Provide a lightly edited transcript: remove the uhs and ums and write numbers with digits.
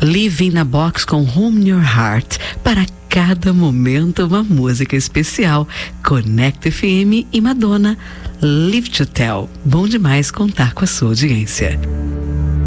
Living na Box com Home in Your Heart. Para cada momento, uma música especial. Connect FM e Madonna, Live to Tell. Bom demais contar com a sua audiência.